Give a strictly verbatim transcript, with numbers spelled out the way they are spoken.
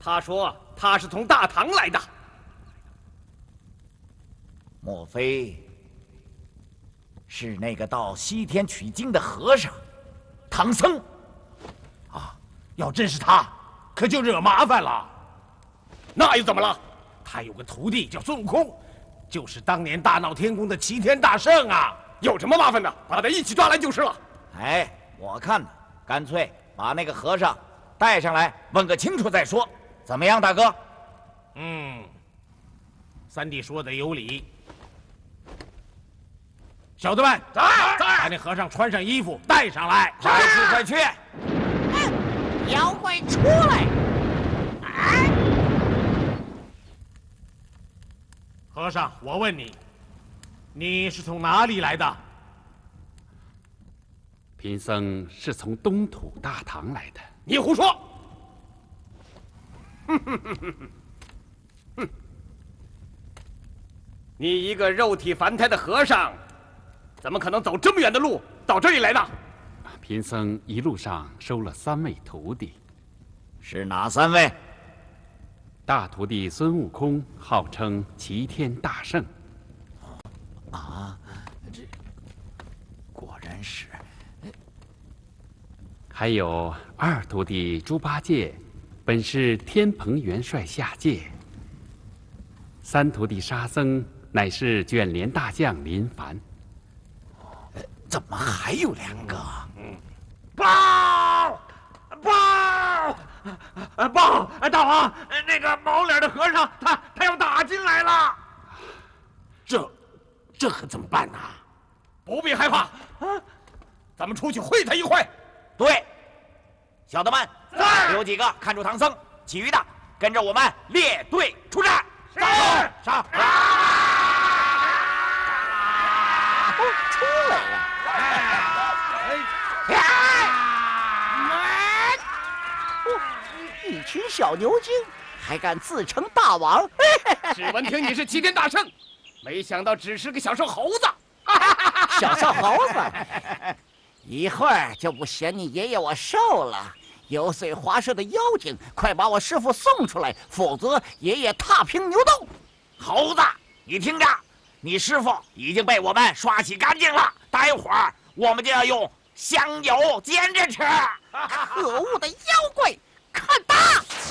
他说他是从大唐来的。 莫非是那个到西天取经的和尚，唐僧？ 啊，要真是他，可就惹麻烦了。 那又怎么了？ 他有个徒弟叫孙悟空，就是当年大闹天宫的齐天大圣啊。 有什么麻烦的？把他一起抓来就是了。 哎，我看呢，干脆把那个和尚带上来，问个清楚再说，怎么样，大哥？ 嗯，三弟说的有理。小子们， 在在， 把那和尚穿上衣服，带上来。 快去快去！ 妖怪出来！哎， 和尚，我问你，你是从哪里来的？ 贫僧是从东土大唐来的。 你胡说！哼哼哼哼哼！你一个肉体凡胎的和尚，怎么可能走这么远的路到这里来的？ 贫僧一路上收了三位徒弟， 是哪三位？ 大徒弟孙悟空号称齐天大圣。 啊，这果然是。 还有二徒弟猪八戒，本是天蓬元帅下界。三徒弟沙僧乃是卷帘大将林凡。 怎么还有两个？ 嗯，报报报！大王，那个毛脸的和尚，他他要打进来了。这这可怎么办呢？ 不必害怕，啊，咱们出去会他一会。 对，小的们，留几个看住唐僧，其余的跟着我们列队出战。 是， 上！ 哦，出来了！哦，一群小牛精，还敢自称大王！ 只闻听你是齐天大圣，没想到只是个小瘦猴子。 小瘦猴子，一会儿就不嫌你爷爷我瘦了。油嘴滑舌的妖精，快把我师傅送出来，否则爷爷踏平牛斗。 猴子，你听着，你师傅已经被我们刷洗干净了，待会儿我们就要用香油煎着吃。 可恶的妖怪，看打！